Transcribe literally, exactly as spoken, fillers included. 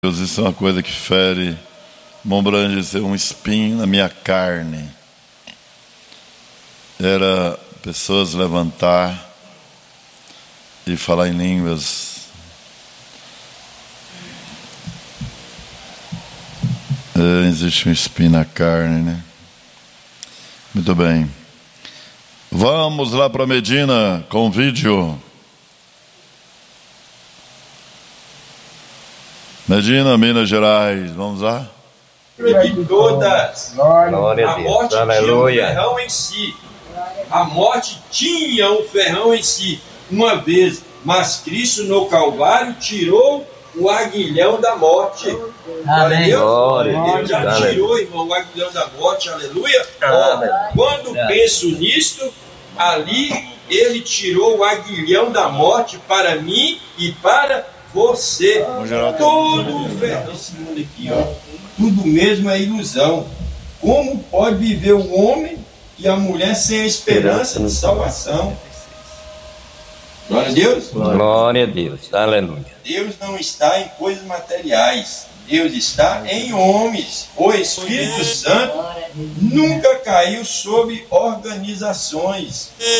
Deus, isso é uma coisa que fere. Mombrand disse, um espinho na minha carne. Era pessoas levantar e falar em línguas. É, existe um espinho na carne, né? Muito bem. Vamos lá para Medina com o vídeo. Medina, Minas Gerais, vamos lá? De todas, Glória a a Deus, morte aleluia. tinha um ferrão em si. A morte tinha um ferrão em si, uma vez, mas Cristo no Calvário tirou o aguilhão da morte. Amém. Deus, Glória a Ele Deus, já aleluia. tirou, irmão, o aguilhão da morte, aleluia. Ó, Aleluia. quando penso nisto, ali Ele tirou o aguilhão da morte para mim e para você. Todo o ferrão desse mundo aqui, ó, tudo mesmo é ilusão. Como pode viver o homem e a mulher sem a esperança de salvação? Glória a Deus. Glória a Deus, aleluia. Deus não está em coisas materiais. Deus está em homens. O Espírito Santo nunca caiu sobre organizações.